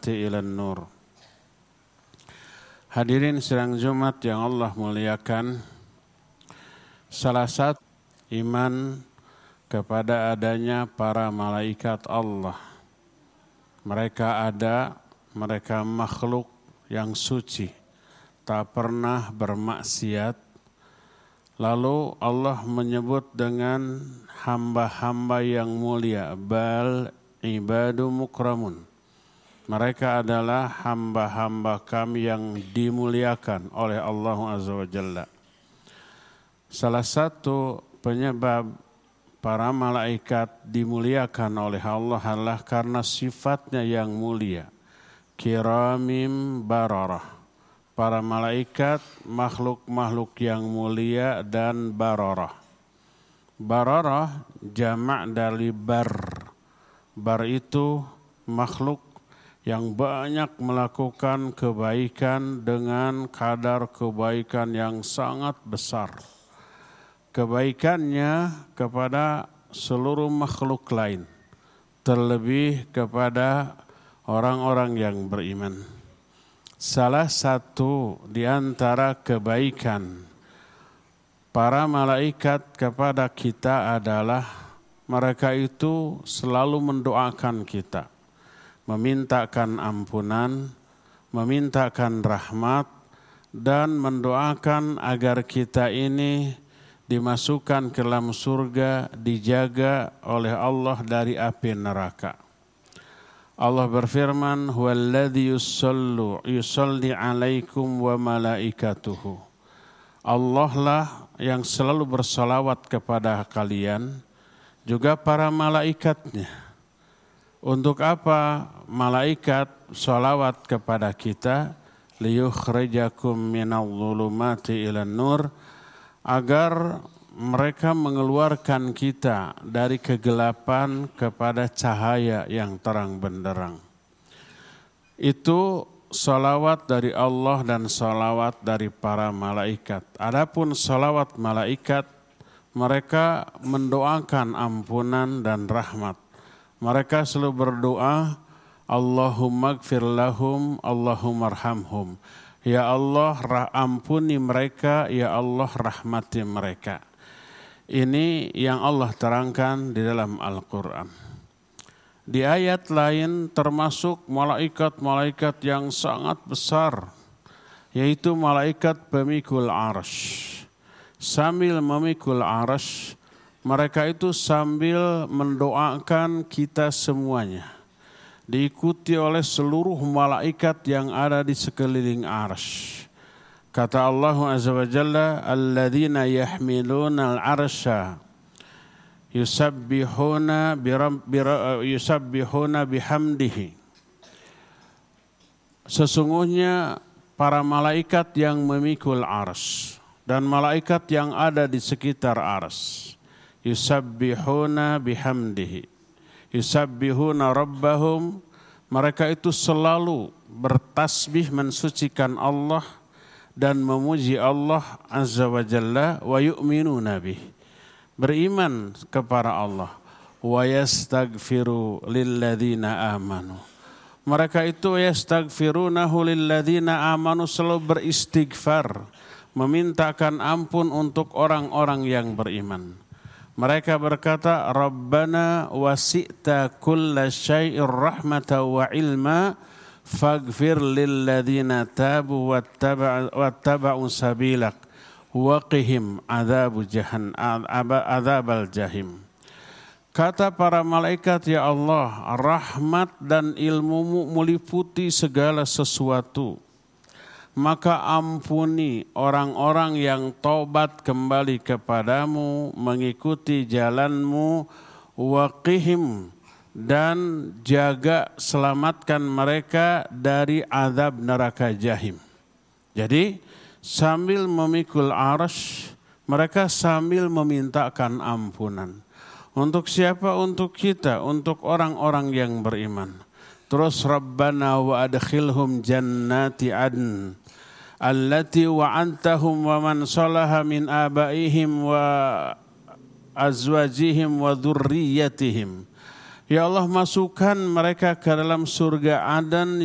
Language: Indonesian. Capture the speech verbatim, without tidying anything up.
dhulumati ilan nur. Hadirin sidang Jumat yang Allah muliakan, salah satu iman kepada adanya para malaikat Allah. Mereka ada, mereka makhluk yang suci, tak pernah bermaksiat. Lalu Allah menyebut dengan hamba-hamba yang mulia, bal ibadu mukramun. Mereka adalah hamba-hamba kami yang dimuliakan oleh Allah Azza wa Jalla. Salah satu penyebab para malaikat dimuliakan oleh Allah adalah karena sifatnya yang mulia. Kiramim bararah. Para malaikat makhluk-makhluk yang mulia dan bararah. Bararah jamak dari bar. Bar itu makhluk yang banyak melakukan kebaikan dengan kadar kebaikan yang sangat besar. Kebaikannya kepada seluruh makhluk lain, terlebih kepada orang-orang yang beriman. Salah satu di antara kebaikan para malaikat kepada kita adalah mereka itu selalu mendoakan kita, memintakan ampunan, memintakan rahmat, dan mendoakan agar kita ini dimasukkan ke dalam surga, dijaga oleh Allah dari api neraka. Allah berfirman, "Huwallazi yusallu yusalli 'alaikum wa malaikatuhu." Allah lah yang selalu bersalawat kepada kalian, juga para malaikatnya. Untuk apa malaikat salawat kepada kita? Liyukhrijakum minadh-dhulumati ilan nur, agar mereka mengeluarkan kita dari kegelapan kepada cahaya yang terang benderang. Itu salawat dari Allah dan salawat dari para malaikat. Adapun salawat malaikat, mereka mendoakan ampunan dan rahmat. Mereka selalu berdoa, Allahumma gfir lahum, Allahumma arhamhum. Ya Allah, ampuni mereka, ya Allah rahmati mereka. Ini yang Allah terangkan di dalam Al-Quran. Di ayat lain termasuk malaikat-malaikat yang sangat besar, yaitu malaikat pemikul arsy. Sambil memikul arsy, mereka itu sambil mendoakan kita semuanya. Diikuti oleh seluruh malaikat yang ada di sekeliling arsy. Kata Allah Azza wa Jalla, alladzina yahmiluna al-arsya yusabbihuna yusabbihuna bihamdihi. Sesungguhnya para malaikat yang memikul arsy dan malaikat yang ada di sekitar arsy, yusabbihuna bihamdihi, yusabbihuna rabbahum, mereka itu selalu bertasbih mensucikan Allah dan memuji Allah Azza wa Jalla, wa yu'minuna bih, beriman kepada Allah, wa yastaghfiru lilladzina amanu. Mereka itu yastaghfirunahu lilladzina amanu, selalu beristighfar, memintakan ampun untuk orang-orang yang beriman. Mereka berkata, Rabbana wasi'ta kulla syai'ir rahmatan wa ilma, faghfir lilladzina tabu wattaba'u sabilak waqihim adzabu jahan adzabal jahim. Kata para malaikat, ya Allah, rahmat dan ilmumu meliputi segala sesuatu, maka ampuni orang-orang yang taubat kembali kepadamu, mengikuti jalanmu, waqihim, dan jaga selamatkan mereka dari azab neraka jahim. Jadi sambil memikul arsy, mereka sambil memintakan ampunan. Untuk siapa? Untuk kita, untuk orang-orang yang beriman. Terus Rabbana wa adkhilhum jannati adn allati wa'antahum wa man salaha min abaihim wa azwajihim wa dhurriyyatihim. Ya Allah, masukkan mereka ke dalam surga Adan